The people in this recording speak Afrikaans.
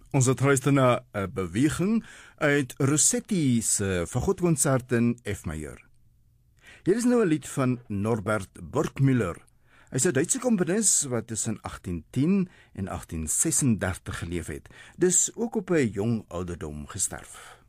Ons het luister na 'n beweging uit Rossetti se Fagottkonsert in F majeur. Hier is nou 'n lied van Norbert Burgmüller. Hy is 'n Duitse komponis wat tussen 1810 en 1836 geleef het. Dis ook op 'n jong ouderdom gesterf.